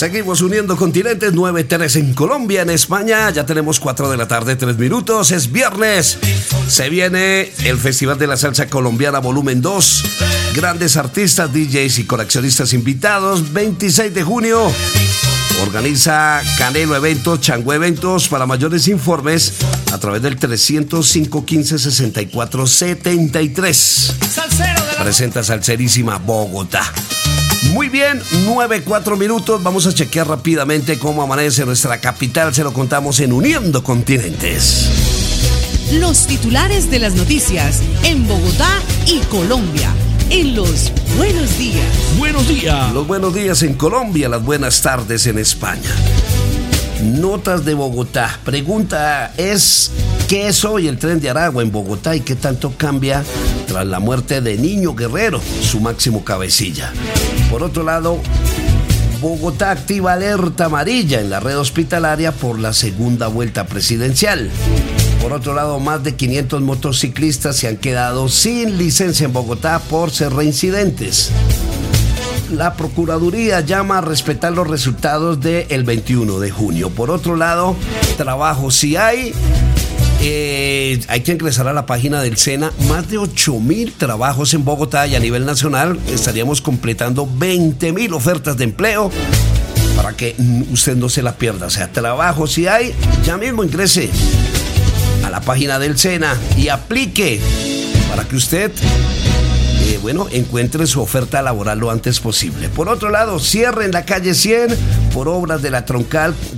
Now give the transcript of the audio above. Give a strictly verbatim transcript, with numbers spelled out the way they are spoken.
Seguimos uniendo continentes, nueve tres en Colombia, en España. Ya tenemos cuatro de la tarde, tres minutos. Es viernes. Se viene el Festival de la Salsa Colombiana Volumen dos. Grandes artistas, D Js y coleccionistas invitados. veintiséis de junio. Organiza Canelo Eventos, Chango Eventos. Para mayores informes, a través del trescientos cinco, quince, sesenta y cuatro, setenta y tres. Presenta Salserísima Bogotá. Muy bien, nueve cuatro minutos. Vamos a chequear rápidamente cómo amanece nuestra capital. Se lo contamos en Uniendo Continentes. Los titulares de las noticias en Bogotá y Colombia. En los buenos días. Buenos días. Los buenos días en Colombia, las buenas tardes en España. Notas de Bogotá. Pregunta es: ¿qué es hoy el Tren de Aragua en Bogotá y qué tanto cambia tras la muerte de Niño Guerrero, su máximo cabecilla? Por otro lado, Bogotá activa alerta amarilla en la red hospitalaria por la segunda vuelta presidencial. Por otro lado, más de quinientos motociclistas se han quedado sin licencia en Bogotá por ser reincidentes. La Procuraduría llama a respetar los resultados del veintiuno de junio. Por otro lado, trabajo sí hay. Eh, hay que ingresar a la página del SENA. Más de ocho mil trabajos en Bogotá y a nivel nacional estaríamos completando veinte mil ofertas de empleo para que usted no se la pierda. O sea, trabajo sí hay. Ya mismo ingrese a la página del SENA y aplique para que usted eh, bueno, encuentre su oferta laboral lo antes posible. Por otro lado, cierre en la calle cien por obras de la troncal